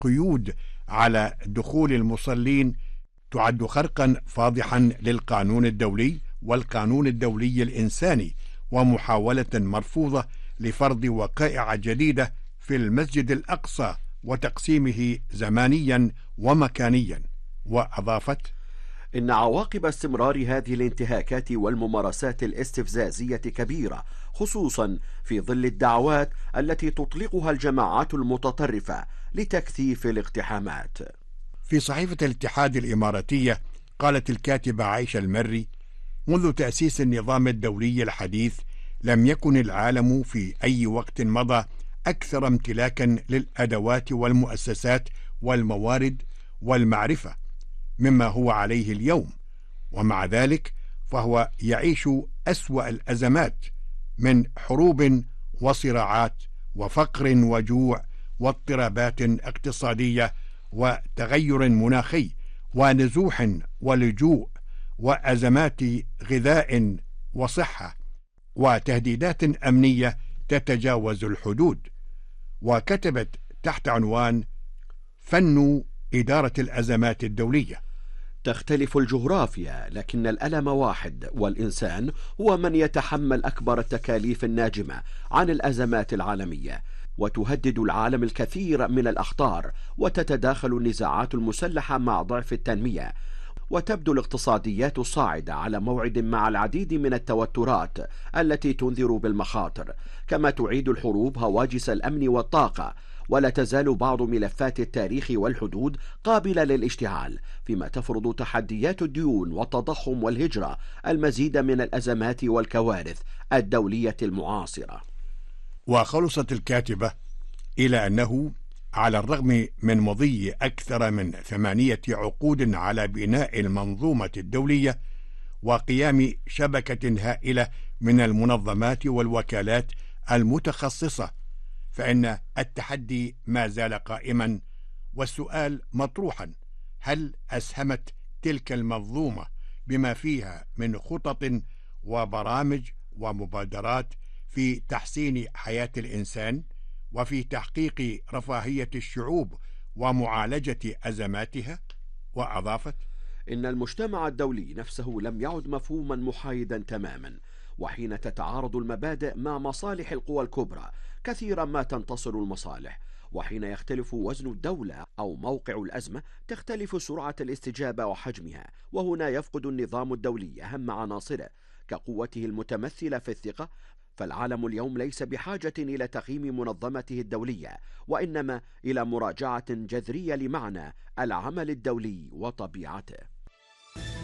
قيود على دخول المصلين تعد خرقا فاضحا للقانون الدولي والقانون الدولي الإنساني، ومحاولة مرفوضة لفرض وقائع جديدة في المسجد الأقصى وتقسيمه زمانيا ومكانيا. وأضافت: إن عواقب استمرار هذه الانتهاكات والممارسات الاستفزازية كبيرة، خصوصا في ظل الدعوات التي تطلقها الجماعات المتطرفة لتكثيف الاقتحامات. في صحيفة الاتحاد الإماراتية قالت الكاتبة عائشة المري: منذ تأسيس النظام الدولي الحديث لم يكن العالم في أي وقت مضى أكثر امتلاكا للأدوات والمؤسسات والموارد والمعرفة مما هو عليه اليوم، ومع ذلك فهو يعيش أسوأ الأزمات من حروب وصراعات وفقر وجوع واضطرابات اقتصادية وتغير مناخي ونزوح ولجوء وأزمات غذاء وصحة وتهديدات أمنية تتجاوز الحدود. وكتبت تحت عنوان: فن إدارة الأزمات الدولية: تختلف الجغرافيا لكن الألم واحد، والإنسان هو من يتحمل أكبر التكاليف الناجمة عن الأزمات العالمية، وتهدد العالم الكثير من الأخطار، وتتداخل النزاعات المسلحة مع ضعف التنمية، وتبدو الاقتصاديات الصاعدة على موعد مع العديد من التوترات التي تنذر بالمخاطر، كما تعيد الحروب هواجس الأمن والطاقة، ولا تزال بعض ملفات التاريخ والحدود قابلة للاشتعال، فيما تفرض تحديات الديون والتضخم والهجرة المزيد من الأزمات والكوارث الدولية المعاصرة. وخلصت الكاتبة إلى أنه على الرغم من مضي أكثر من 8 عقود على بناء المنظومة الدولية وقيام شبكة هائلة من المنظمات والوكالات المتخصصة، فإن التحدي ما زال قائما، والسؤال مطروحا: هل أسهمت تلك المنظومة بما فيها من خطط وبرامج ومبادرات في تحسين حياة الإنسان وفي تحقيق رفاهية الشعوب ومعالجة أزماتها؟ وأضافت: إن المجتمع الدولي نفسه لم يعد مفهوما محايدا تماما، وحين تتعارض المبادئ مع مصالح القوى الكبرى كثيرا ما تنتصر المصالح، وحين يختلف وزن الدولة أو موقع الأزمة تختلف سرعة الاستجابة وحجمها، وهنا يفقد النظام الدولي أهم عناصره كقوته المتمثلة في الثقة. فالعالم اليوم ليس بحاجة إلى تقييم منظمته الدولية، وإنما إلى مراجعة جذرية لمعنى العمل الدولي وطبيعته.